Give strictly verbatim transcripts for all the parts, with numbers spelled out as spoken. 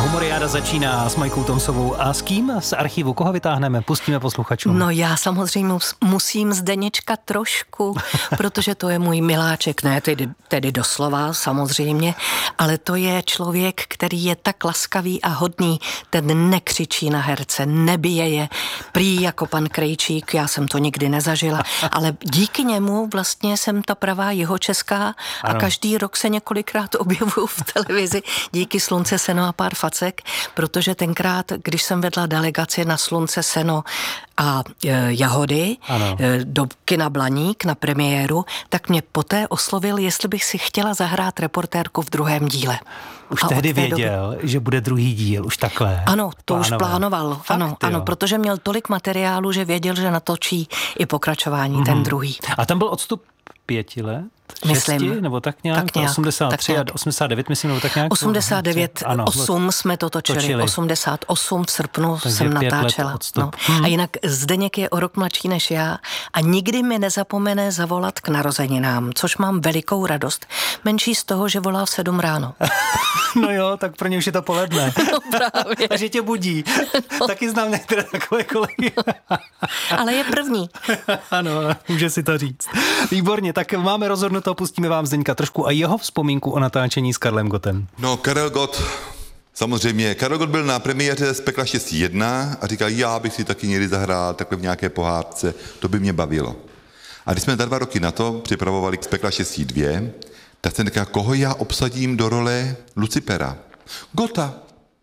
Humoriáda začíná s Majkou Tomsovou. A s kým? Z archivu koho vytáhneme? Pustíme posluchačům. No já samozřejmě musím Zdeněčka Trošku, protože to je můj miláček, ne tedy, tedy doslova samozřejmě, ale to je člověk, který je tak laskavý a hodný, ten nekřičí na herce, nebije je, prý jako pan Krejčík, já jsem to nikdy nezažila, ale díky němu vlastně jsem ta pravá jihočeská a ano. Každý rok se několikrát objevuju v televizi díky Slunce, seno a pár facek, protože tenkrát, když jsem vedla delegaci na Slunce, seno a e, jahody e, do kina Blaník na premiéru, tak mě poté oslovil, jestli bych si chtěla zahrát reportérku v druhém díle. Už a tehdy věděl, doby... že bude druhý díl, už takhle. Ano, to plánoval. už plánoval. Fakt, ano, ano, protože měl tolik materiálu, že věděl, že natočí i pokračování, mm-hmm. ten druhý. A tam byl odstup pěti let? Myslím. Šesti, nebo tak nějak? Tak nějak osmdesát tři tak a osmdesát devět, myslím, nebo tak nějak? osmdesát devět, ano, osm jsme to točili. točili. osmdesát osm v srpnu takže jsem natáčela. No. Hmm. A jinak Zdeněk je o rok mladší než já a nikdy mi nezapomene zavolat k narozeninám, což mám velikou radost. Menší z toho, že volá v sedm ráno. No jo, tak pro ně už je to poledne. No právě. A že tě budí. No. Taky znám některé takové kolegy. Ale je první. Ano, může si to říct. Výborně, tak máme rozhodnuto, pustíme vám Zdeňka Trošku a jeho vzpomínku o natáčení s Karlem Gottem. No, Karel Gott, samozřejmě, Karel Gott byl na premiéře z Pekla štěstí jedna a říkal, já bych si taky někdy zahrál takhle v nějaké pohádce, to by mě bavilo. A když jsme za dva roky na to připravovali z Pekla štěstí dvě, tak jsem říkal, koho já obsadím do role Lucipera? Gotta.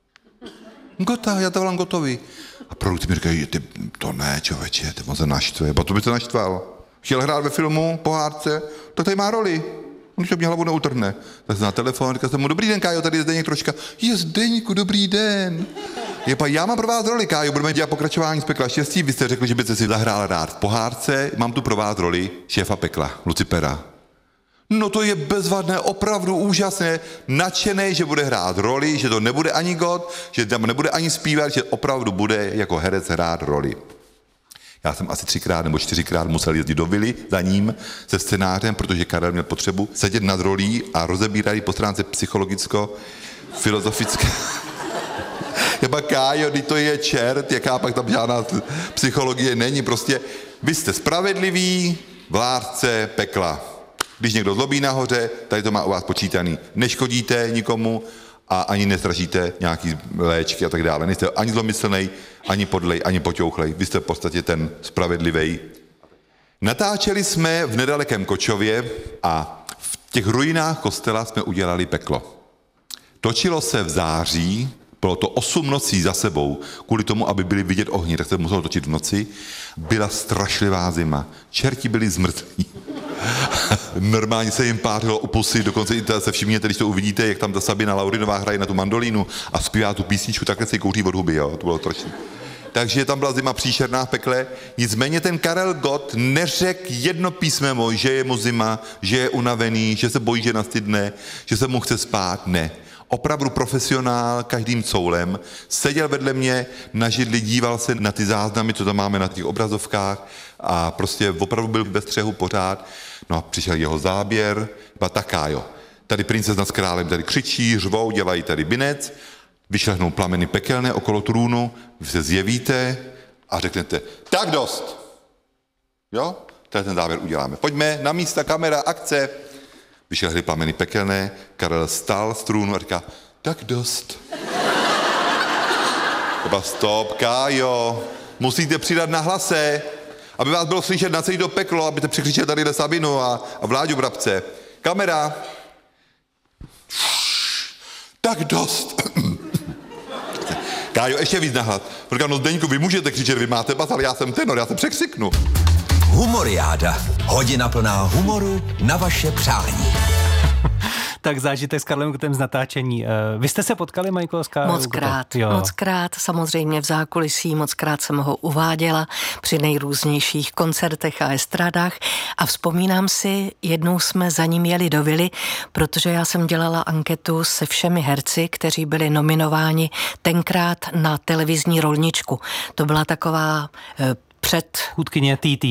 Gotta, já to volám Gottovi. A produkci mi říkají, ty, to ne, člověče, ty moc se naštve, bo to by to naštval. Chtěl hrát ve filmu, pohádce, to tady má roli. On už mě hlavu neutrhne. Tak jsem na telefon, říkal jsem mu, dobrý den, Kájo, tady je Zdeněk Troška. Je Zdeňku, dobrý den. Je pa, já mám pro vás roli, Kájo, budeme dělat pokračování z Pekla štěstí. Vy jste řekli, že byste si zahrál rád v pohádce, mám tu pro vás roli šéfa Pekla, Lucipera. No to je bezvadné, opravdu úžasné, nadšený, že bude hrát roli, že to nebude ani Gott, že tam nebude ani zpívat, že opravdu bude jako herec hrát roli. Já jsem asi třikrát nebo čtyřikrát musel jezdit do vily za ním se scénářem, protože Karel měl potřebu sedět nad rolí a rozebírat ji po stránce psychologicko-filozofické. Jeba Kájo, kdy to je čert, jaká pak tam žádná psychologie není. Prostě vy jste spravedliví, vládce pekla. Když někdo zlobí nahoře, tady to má u vás počítaný. Neškodíte nikomu a ani nestražíte nějaký léčky a tak dále. Nejste ani zlomyslnej, ani podlej, ani poťouchlej. Vy jste v podstatě ten spravedlivý. Natáčeli jsme v nedalekém Kočově a v těch ruinách kostela jsme udělali peklo. Točilo se v září, bylo to osm nocí za sebou, kvůli tomu, aby byly vidět ohni, tak se muselo točit v noci. Byla strašlivá zima, čerti byli zmrzlí. Normálně se jim pářilo u pusy, dokonce i se všimněte, když to uvidíte, jak tam ta Sabina Laurinová hraje na tu mandolínu a zpívá tu písničku, takhle se kouří od huby, jo, to bylo strašné. Takže tam byla zima příšerná v pekle, nicméně ten Karel Gott neřekl jedno písmeno, že je mu zima, že je unavený, že se bojí, že nastydne, že se mu chce spát, ne. Opravdu profesionál, každým coulem, seděl vedle mě na židli, díval se na ty záznamy, co tam máme na těch obrazovkách a prostě opravdu byl ve střehu pořád. No a přišel jeho záběr, taká jo, tady princezna s králem tady křičí, řvou, dělají tady binec, vyšlehnou plameny pekelné okolo trůnu, vy se zjevíte a řeknete, tak dost. Jo, tady ten záběr uděláme. Pojďme, na místa, kamera, akce. Vyšlehly plameny pekelné, Karel stal z trůnu a říká, tak dost. Třeba stop, Kájo, musíte přidat na hlase, aby vás bylo slyšet na celý to peklo, abyste překřičeli tady Sabinu a, a Vláďu Brabce. Kamera. Tak dost. Kájo, ještě víc nahlas. Říkám, no Zdeňku, vy můžete křičet, vy máte bas, ale já jsem tenor, já se překřiknu. Humoriáda. Hodina plná humoru na vaše přání. Tak zážitek s Karlem Gottem z natáčení. Vy jste se potkali, Majko, s Karlem Moc krát, moc krát, samozřejmě v zákulisí, moc krát jsem ho uváděla při nejrůznějších koncertech a estradách a vzpomínám si, jednou jsme za ním jeli do vily, protože já jsem dělala anketu se všemi herci, kteří byli nominováni tenkrát na televizní rolničku. To byla taková eh, před... Chůdkyně T T.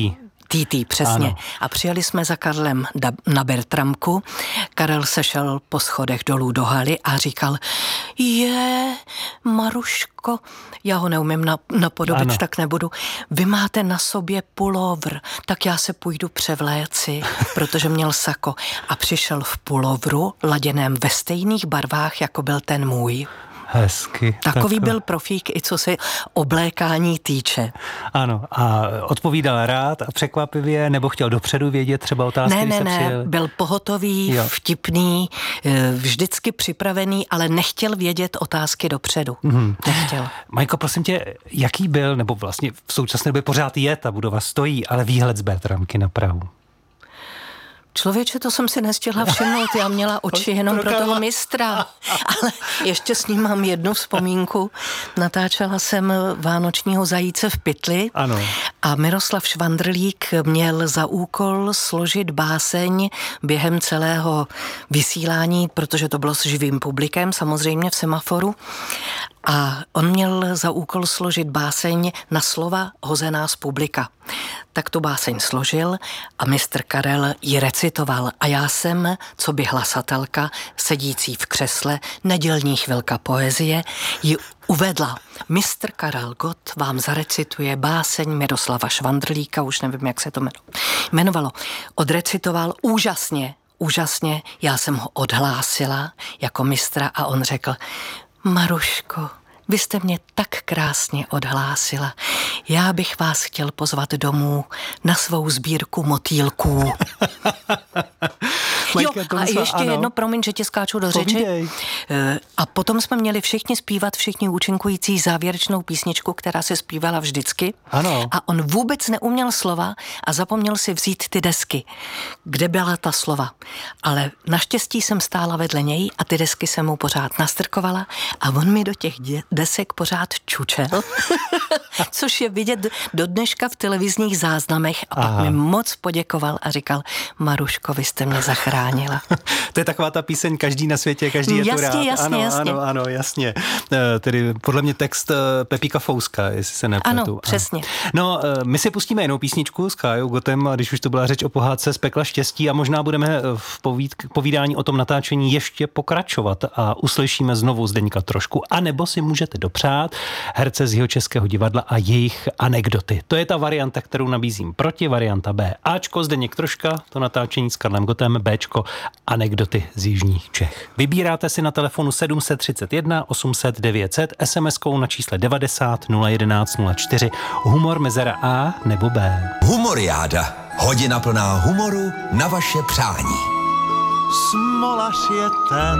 T T, přesně. Ano. A přijeli jsme za Karlem na Bertramku. Karel se šel po schodech dolů do haly a říkal, je, Maruško, já ho neumím napodobit, ano. tak nebudu. Vy máte na sobě pulovr, tak já se půjdu převléci, protože měl sako. A přišel v pulovru, laděném ve stejných barvách, jako byl ten můj. Hezky. Takový tak... byl profík, i co se oblékání týče. Ano, a odpovídal rád a překvapivě, nebo chtěl dopředu vědět třeba otázky, Ne, když ne, se ne, přijeli? byl pohotový, jo. vtipný, vždycky připravený, ale nechtěl vědět otázky dopředu. Mm-hmm. Nechtěl. Majko, prosím tě, jaký byl, nebo vlastně v současné době pořád je, ta budova stojí, ale výhled z Bertramky na Prahu? Člověče, to jsem si nestihla všimnout, já měla oči jenom pro toho mistra, ale ještě s ním mám jednu vzpomínku. Natáčela jsem Vánočního zajíce v pytli ano. a Miroslav Švandrlík měl za úkol složit báseň během celého vysílání, protože to bylo s živým publikem, samozřejmě v Semaforu. A on měl za úkol složit báseň na slova hozená z publika. Tak tu báseň složil a mistr Karel ji recitoval. A já jsem, co by hlasatelka, sedící v křesle, nedělní chvilka poezie, ji uvedla. Mistr Karel Gott vám zarecituje báseň Miroslava Švandrlíka, už nevím, jak se to jmenovalo. Odrecitoval úžasně, úžasně, já jsem ho odhlásila jako mistra a on řekl, Maruško, vy jste mě tak krásně odhlásila. Já bych vás chtěl pozvat domů na svou sbírku motýlků. Jo, a ještě ano. jedno, promiň, že ti skáču do řeči. A potom jsme měli všichni zpívat, všichni účinkující závěrečnou písničku, která se zpívala vždycky. Ano. A on vůbec neuměl slova a zapomněl si vzít ty desky, kde byla ta slova. Ale naštěstí jsem stála vedle něj a ty desky jsem mu pořád nastrkovala a on mi do těch desek pořád čučel. Což je vidět do dneška v televizních záznamech a pak mi moc poděkoval a říkal, Maruško, vy jste mě zachránila. To je taková ta píseň Každý na světě, každý je jasně, tu rád. Jasně, ano, jasně. ano, ano, jasně. Tedy podle mě text Pepíka Fouska, jestli se nepletu. Ano, přesně. No, my si pustíme jinou písničku s Kájou Gottem, když už to byla řeč o pohádce z pekla štěstí a možná budeme v povíd, povídání o tom natáčení ještě pokračovat a uslyšíme znovu Zdeňka Trošku, anebo si můžete dopřát herce z Jihočeského divadla a jejich anekdoty. To je ta varianta, kterou nabízím proti, varianta B. Ačko, Zdeněk Troška, to natáčení s Karlem Gottem, Bčko, anekdoty z jižních Čech. Vybíráte si na telefonu sedm set třicet jedna osm set devět set, SMSkou na čísle devadesát nula jedenáct nula čtyři, humor mezera A nebo B. Humoriáda. Hodina plná humoru na vaše přání. Smolař je ten,